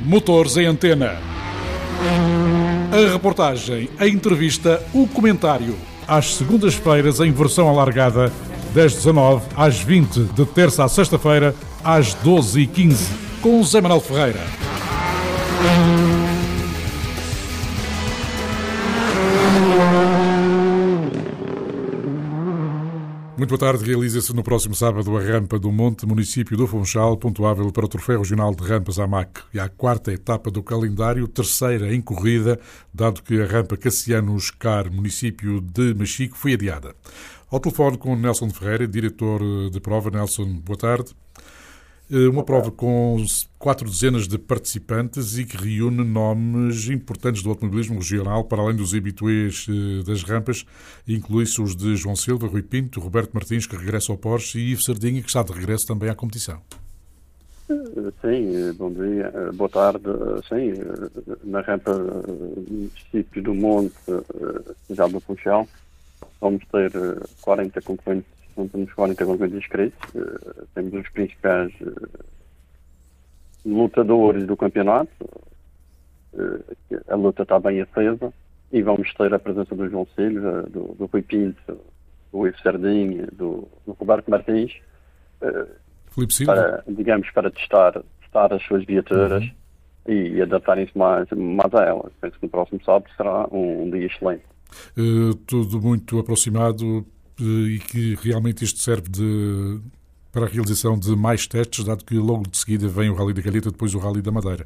Motores em Antena. A reportagem, a entrevista, o comentário. Às segundas-feiras em versão alargada, das 19 às 20, de terça a sexta-feira, às 12h15, com Zé Manuel Ferreira. Muito boa tarde. Realiza-se no próximo sábado a Rampa do Monte, município do Funchal, pontuável para o Troféu Regional de Rampas AMAC. E a quarta etapa do calendário, terceira em corrida, dado que a Rampa Cassiano Oscar, município de Machico, foi adiada. Ao telefone com Nelson Ferreira, diretor de prova. Nelson, boa tarde. Uma prova com 4 dezenas de participantes e que reúne nomes importantes do automobilismo regional, para além dos habituês das rampas, inclui-se os de João Silva, Rui Pinto, Roberto Martins, que regressa ao Porsche, e Ivo Sardinha, que está de regresso também à competição. Sim, bom dia, boa tarde. Sim, na rampa do município do Monte, já do Funchal, vamos ter 40 concorrentes. Temos 40 concorrentes inscritos, temos os principais lutadores do campeonato, a luta está bem acesa, e vamos ter a presença do João Silva, do Rui Pinto, do Ivo Sardinha, do Roberto Martins, para testar as suas viaturas e adaptarem-se mais a elas. Penso que no próximo sábado será um dia excelente. Tudo muito aproximado, e que realmente isto serve para a realização de mais testes, dado que logo de seguida vem o Rally da Calheta, depois o Rally da Madeira.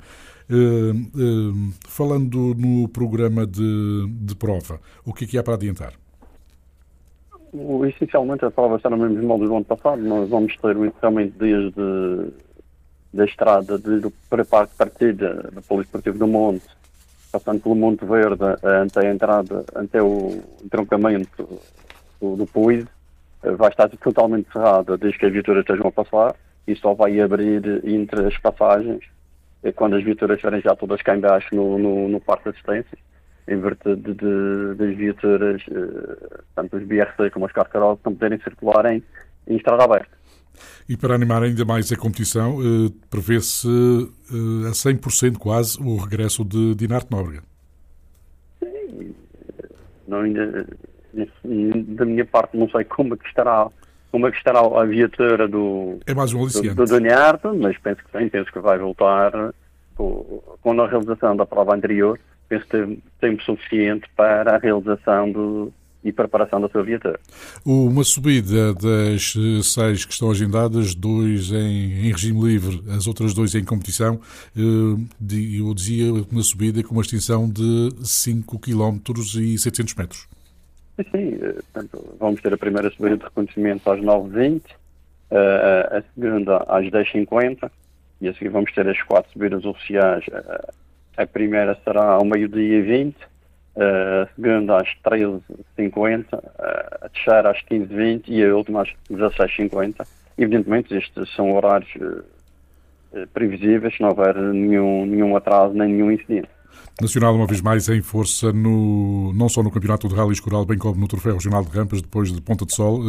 Falando no programa de prova, o que há para adiantar? Essencialmente a prova será mesmo molde do ano passado. Nós vamos ter realmente desde da estrada, desde o preparo de partida do Poliesportivo do Monte, passando pelo Monte Verde até a entrada, até o entroncamento do Puig, vai estar totalmente cerrada desde que as viaturas estejam a passar, e só vai abrir entre as passagens quando as viaturas estiverem já todas cá em baixo no parque de assistência, em virtude das viaturas, tanto os BRC como os Carcarol, não poderem circular em estrada aberta. E para animar ainda mais a competição, prevê-se a 100% quase o regresso de Dinarte Nóbrega. Sim, da minha parte não sei como é que estará a viatura do Dinarte, mas penso que vai voltar com a realização da prova anterior. Penso que tem tempo suficiente para a realização e preparação da sua viatura. Uma subida das 6 que estão agendadas, 2 em regime livre, as outras 2 em competição, eu dizia uma subida com uma extensão de 5 km e 700 metros. Sim, portanto, vamos ter a primeira subida de reconhecimento às 9h20, a segunda às 10h50, e a seguir vamos ter as 4 subidas oficiais. A primeira será ao meio-dia e 20, a segunda às 13h50, a terceira às 15h20 e a última às 16h50. Evidentemente, estes são horários previsíveis, se não houver nenhum atraso nem nenhum incidente. Nacional, uma vez mais, em força, não só no Campeonato de Rally Escoral, bem como no Troféu Regional de Rampas, depois de Ponta de Sol.